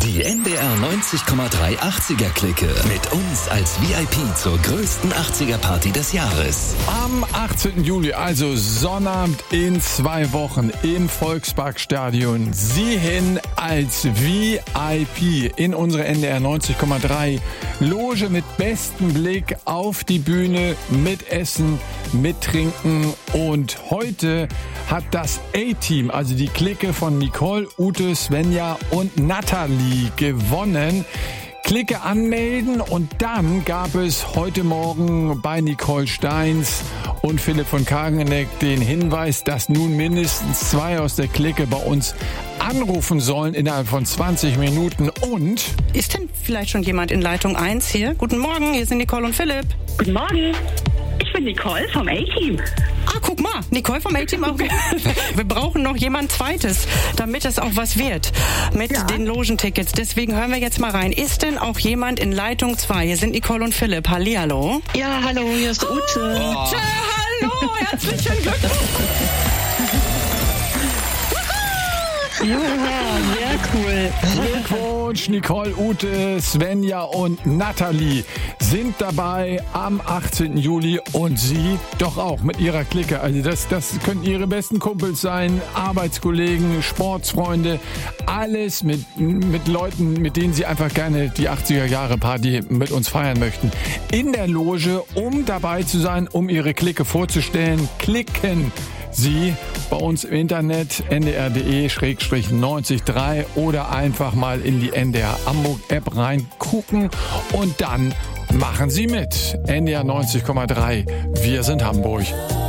Die NDR 90,3 80er-Clique mit uns als VIP zur größten 80er-Party des Jahres. Am 18. Juli, also Sonnabend in 2 Wochen im Volksparkstadion. Sie hin als VIP in unsere NDR 90,3 Loge mit bestem Blick auf die Bühne, mit Essen, mit Trinken. Und heute hat das A-Team, also die Clique von Nicole, Ute, Svenja und Nathalie gewonnen. Clique anmelden und dann gab es heute Morgen bei Nicole Steins und Philipp von Kageneck den Hinweis, dass nun mindestens 2 aus der Clique bei uns anrufen sollen innerhalb von 20 Minuten. Und ist denn vielleicht schon jemand in Leitung 1 hier? Guten Morgen, hier sind Nicole und Philipp. Guten Morgen, ich bin Nicole vom A-Team. Ah, guck mal, Nicole vom A-Team auch. Wir brauchen noch jemand Zweites, damit es auch was wird mit den Logentickets. Deswegen hören wir jetzt mal rein. Ist denn auch jemand in Leitung 2? Hier sind Nicole und Philipp. Hallihallo. Ja, hallo, hier ist Ute. Ute, hallo, herzlichen Glückwunsch. Ja, sehr cool. Glückwunsch, Nicole, Ute, Svenja und Nathalie sind dabei am 18. Juli und Sie doch auch mit Ihrer Clique. Also das können Ihre besten Kumpels sein, Arbeitskollegen, Sportsfreunde, alles mit Leuten, mit denen Sie einfach gerne die 80er-Jahre-Party mit uns feiern möchten. In der Loge, um dabei zu sein, um Ihre Clique vorzustellen, klicken Sie bei uns im Internet ndr.de/93 oder einfach mal in die NDR Hamburg App reingucken und dann machen Sie mit. NDR 90,3. Wir sind Hamburg.